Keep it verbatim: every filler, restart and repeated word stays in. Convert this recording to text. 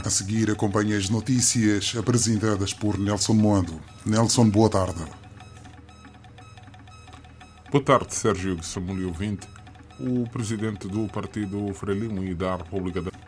A seguir, acompanhe as notícias apresentadas por Nelson Moando. Nelson, boa tarde. Boa tarde, Sérgio Samuel ouvinte. O presidente do Partido Frelimo e da República da